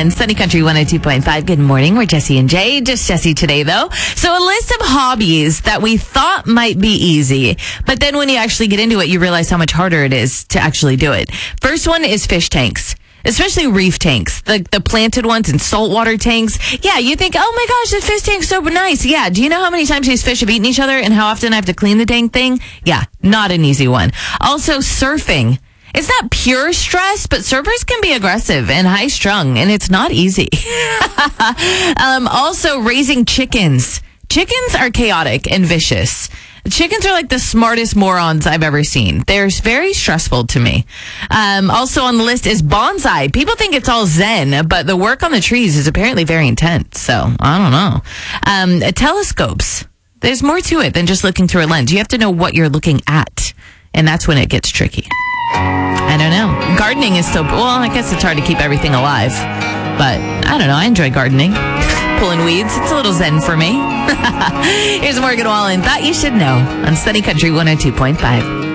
and Sunny Country 102.5. Good morning. We're Jesse and Jay. Just Jesse today, though. So a list of hobbies that we thought might be easy, but then when you actually get into it, you realize how much harder it is to actually do it. First one is fish tanks. Especially reef tanks, the planted ones in saltwater tanks. Yeah, you think, oh my gosh, this fish tank's so nice. Yeah, do you know how many times these fish have eaten each other and how often I have to clean the dang thing? Yeah, not an easy one. Also, surfing. It's not pure stress, but surfers can be aggressive and high-strung, and it's not easy. Also, raising chickens. Chickens are chaotic and vicious. Chickens are like the smartest morons I've ever seen. They're very stressful to me. Also on the list is bonsai. People think it's all zen, but the work on the trees is apparently very intense. So, I don't know. Telescopes. There's more to it than just looking through a lens. You have to know what you're looking at, and that's when it gets tricky. I don't know. Gardening is still, well, I guess it's hard to keep everything alive, but I don't know. I enjoy gardening. Pulling weeds. It's a little zen for me. Here's Morgan Wallen. Thought you should know on Sunny Country 102.5.